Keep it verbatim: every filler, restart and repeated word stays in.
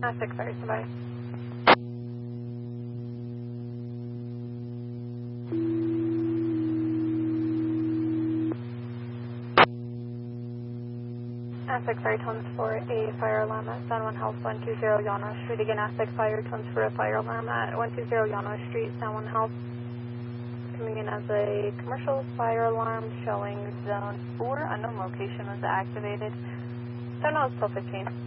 Aztec Fire, somebody. Aztec Fire tones for a fire alarm at San Juan Health, one two zero Llano Street. Again, Aztec Fire tones for a fire alarm at one two zero Llano Street, San Juan Health. Coming in as a commercial fire alarm showing zone four. Unknown location was activated. Zone is still fifteen.